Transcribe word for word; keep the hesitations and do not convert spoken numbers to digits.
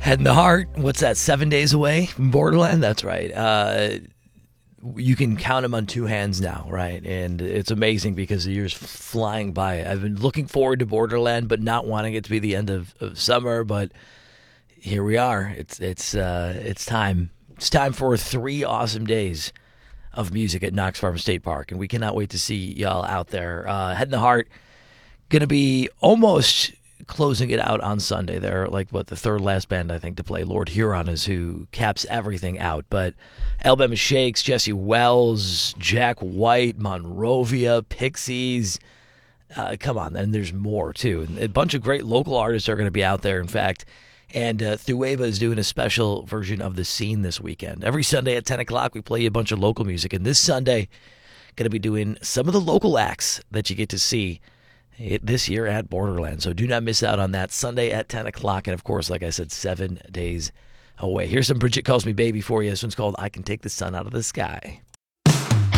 Head in the Heart. What's that? Seven days away from Borderland. That's right. Uh, you can count them on two hands now, right? And it's amazing because the year's flying by. I've been looking forward to Borderland, but not wanting it to be the end of, of summer. But here we are. It's it's uh, it's time. It's time for three awesome days of music at Knox Farm State Park, and we cannot wait to see y'all out there. Uh, Head in the Heart going to be almost closing it out on Sunday. They're like, what, the third last band, I think, to play. Lord Huron is who caps everything out. But Alabama Shakes, Jesse Wells, Jack White, Monrovia, Pixies. Uh, come on, and there's more, too. And a bunch of great local artists are going to be out there, in fact. And uh, Thueva is doing a special version of The Scene this weekend. Every Sunday at ten o'clock, we play you a bunch of local music. And this Sunday, going to be doing some of the local acts that you get to see It, this year at Borderland. So do not miss out on that Sunday at ten o'clock. And, of course, like I said, seven days away. Here's some Bridget Calls Me Baby for you. This one's called I Can Take the Sun Out of the Sky.